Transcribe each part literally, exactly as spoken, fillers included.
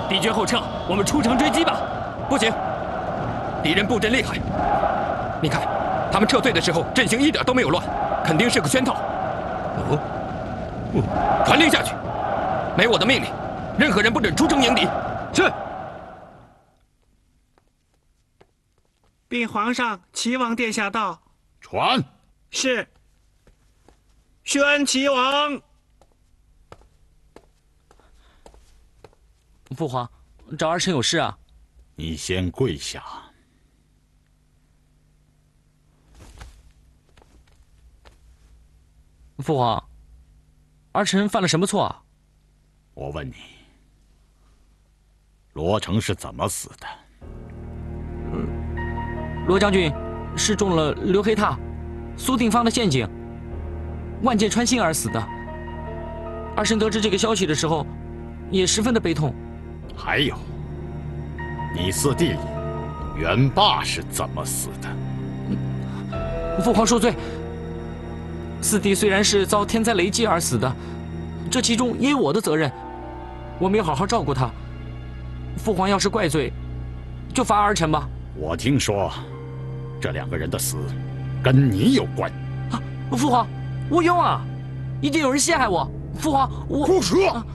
敌军后撤，我们出城追击吧。不行，敌人布阵厉害。你看，他们撤退的时候阵型一点都没有乱，肯定是个圈套。哦，哦，传令下去，没我的命令，任何人不准出城迎敌。是。 禀皇上，齐王殿下到。 传。 是。宣齐王。 父皇，找儿臣有事啊。 你先跪下。 父皇，儿臣犯了什么错啊？ 我问你，罗成是怎么死的？ 嗯，罗将军是中了刘黑闼、苏定方的陷阱，万箭穿心而死的。儿臣得知这个消息的时候，也十分的悲痛。 还有，你四弟元霸是怎么死的？ 嗯、父皇恕罪。四弟虽然是遭天灾雷击而死的，这其中也有我的责任。我没有好好照顾他。父皇要是怪罪，就罚儿臣吧。 我听说，这两个人的死跟你有关。 啊，父皇，我冤枉啊！一定有人陷害我。父皇，我胡说！啊，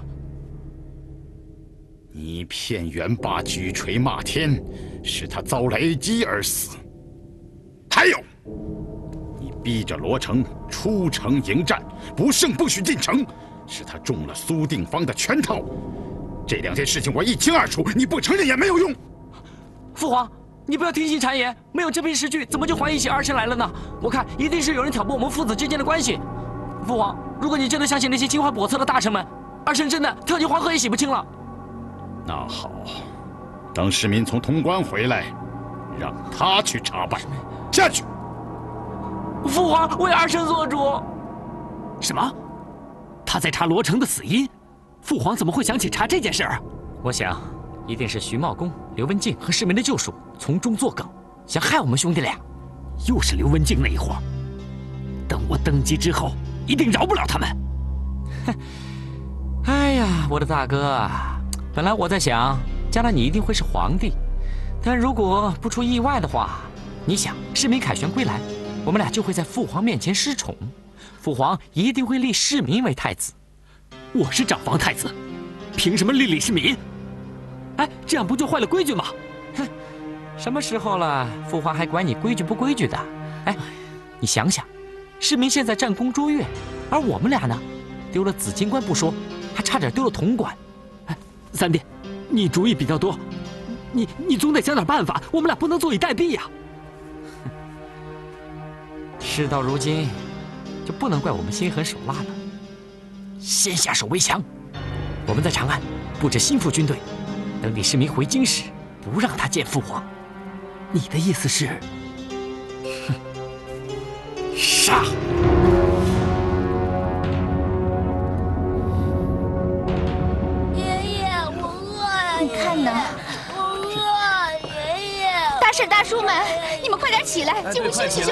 你骗元霸举锤骂天，使他遭雷击而死。还有，你逼着罗成出城迎战，不胜不许进城，使他中了苏定方的圈套。这两件事情我一清二楚，你不承认也没有用。 父皇，你不要听信谗言，没有这批实据，怎么就怀疑起儿臣来了呢？我看一定是有人挑拨我们父子之间的关系。父皇，如果你真的相信那些心怀叵测的大臣们，儿臣真的跳进黄河也洗不清了。 那好，等市民从潼关回来，让他去查办。下去。 父皇，为儿臣做主。 什么？他在查罗成的死因？父皇怎么会想起查这件事儿？ 我想，一定是徐茂公、刘文静和市民的救赎从中作梗，想害我们兄弟俩。 又是刘文静那一伙。等我登基之后，一定饶不了他们。 哼！哎呀，我的大哥，本来我在想，将来你一定会是皇帝，但如果不出意外的话，你想，市民凯旋归来，我们俩就会在父皇面前失宠，父皇一定会立市民为太子。 我是长房太子，凭什么立立市民？哎，这样不就坏了规矩吗？ 哼，什么时候了，父皇还管你规矩不规矩的？哎，你想想，市民现在战功卓越，而我们俩呢，丢了紫金冠不说，还差点丢了潼关。 哎，三弟，你主意比较多，你你总得想点办法，我们俩不能坐以待毙呀。 事到如今，就不能怪我们心狠手辣了。先下手为强，我们在长安布置心腹军队，等李世民回京时，不让他见父皇。 你的意思是？ 哼，杀！ 爷爷，我饿呀！ 你看呢？ 我饿，爷爷。 大婶大叔们，你们快点起来，进屋休息休息。